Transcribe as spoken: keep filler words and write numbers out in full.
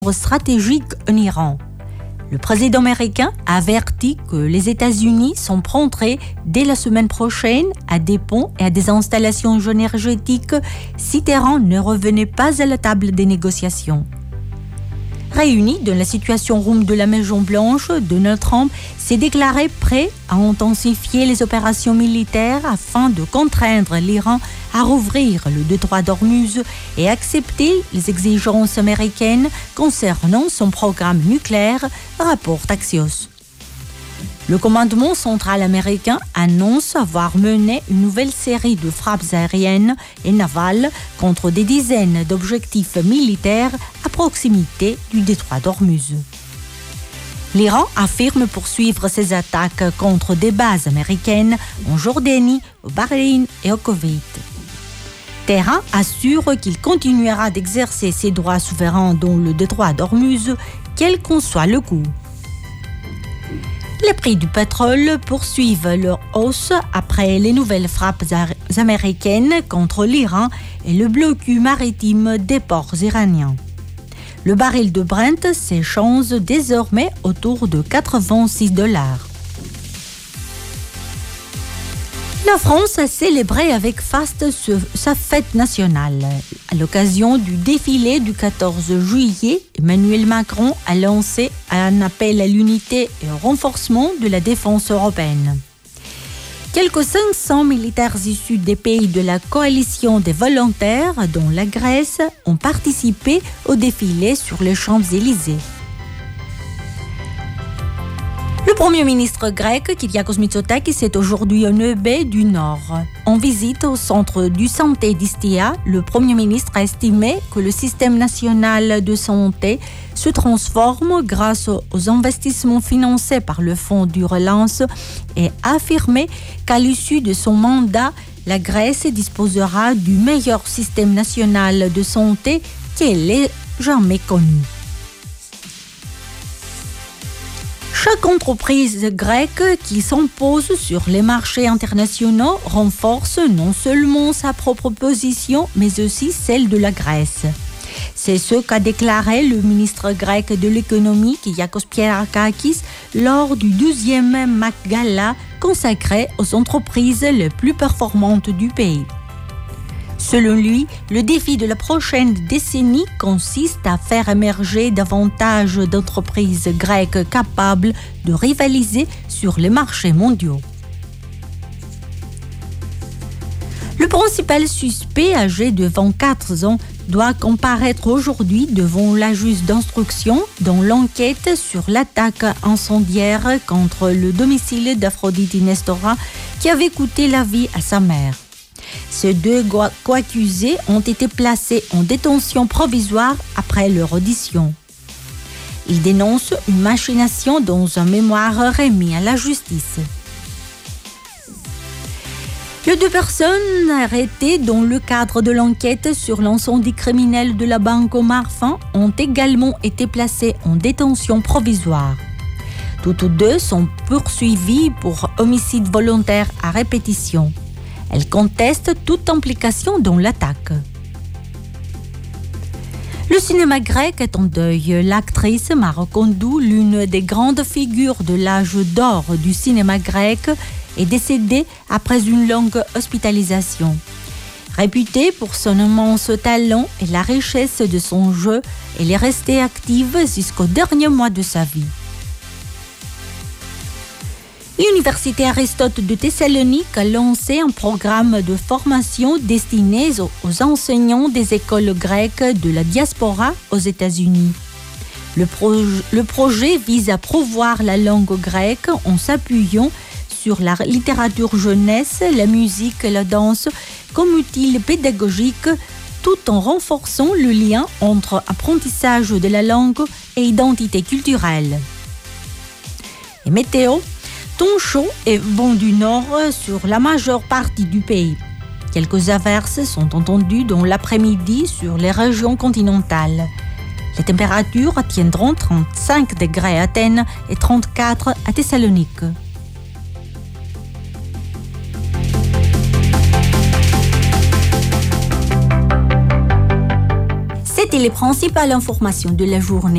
stratégique en Iran. Le président américain a averti que les États-Unis s'en prendraient dès la semaine prochaine à des ponts et à des installations énergétiques si Téhéran ne revenait pas à la table des négociations. Réuni dans la situation room de la Maison-Blanche, Donald Trump s'est déclaré prêt à intensifier les opérations militaires afin de contraindre l'Iran à rouvrir le détroit d'Ormuz et accepter les exigences américaines concernant son programme nucléaire, rapporte Axios. Le commandement central américain annonce avoir mené une nouvelle série de frappes aériennes et navales contre des dizaines d'objectifs militaires à proximité du détroit d'Ormuz. L'Iran affirme poursuivre ses attaques contre des bases américaines en Jordanie, au Bahreïn et au Koweït. Téhéran assure qu'il continuera d'exercer ses droits souverains dans le détroit d'Ormuz, quel qu'en soit le coût. Les prix du pétrole poursuivent leur hausse après les nouvelles frappes américaines contre l'Iran et le blocus maritime des ports iraniens. Le baril de Brent s'échange désormais autour de quatre-vingt-six dollars. La France a célébré avec faste sa fête nationale. À l'occasion du défilé du quatorze juillet, Emmanuel Macron a lancé un appel à l'unité et au renforcement de la défense européenne. Quelques cinq cents militaires issus des pays de la coalition des volontaires, dont la Grèce, ont participé au défilé sur les Champs-Élysées. Le Premier ministre grec, Kyriakos Mitsotakis, est aujourd'hui en Eubée du Nord. En visite au centre de santé d'Istia, le Premier ministre a estimé que le système national de santé se transforme grâce aux investissements financés par le Fonds de relance et a affirmé qu'à l'issue de son mandat, la Grèce disposera du meilleur système national de santé qu'elle ait jamais connu. Chaque entreprise grecque qui s'impose sur les marchés internationaux renforce non seulement sa propre position, mais aussi celle de la Grèce. C'est ce qu'a déclaré le ministre grec de l'économie, Kyriakos Pierrakakis, lors du douzième Mac Gala consacré aux entreprises les plus performantes du pays. Selon lui, le défi de la prochaine décennie consiste à faire émerger davantage d'entreprises grecques capables de rivaliser sur les marchés mondiaux. Le principal suspect, âgé de vingt-quatre ans, doit comparaître aujourd'hui devant la juge d'instruction dans l'enquête sur l'attaque incendiaire contre le domicile d'Aphrodite Nestora qui avait coûté la vie à sa mère. Ces deux co-accusés ont été placés en détention provisoire après leur audition. Ils dénoncent une machination dans un mémoire remis à la justice. Les deux personnes arrêtées dans le cadre de l'enquête sur l'incendie criminel de la banque Marfin ont également été placées en détention provisoire. Toutes deux sont poursuivies pour homicide volontaire à répétition. Elle conteste toute implication dans l'attaque. Le cinéma grec est en deuil. L'actrice Maro Kondou, l'une des grandes figures de l'âge d'or du cinéma grec, est décédée après une longue hospitalisation. Réputée pour son immense talent et la richesse de son jeu, elle est restée active jusqu'au dernier mois de sa vie. L'Université Aristote de Thessalonique a lancé un programme de formation destiné aux enseignants des écoles grecques de la diaspora aux États-Unis. Le, pro- le projet vise à promouvoir la langue grecque en s'appuyant sur la littérature jeunesse, la musique et la danse comme outil pédagogique, tout en renforçant le lien entre apprentissage de la langue et identité culturelle. Et météo, temps chaud et vent du nord sur la majeure partie du pays. Quelques averses sont entendues dans l'après-midi sur les régions continentales. Les températures atteindront trente-cinq degrés à Athènes et trente-quatre à Thessalonique. C'était les principales informations de la journée.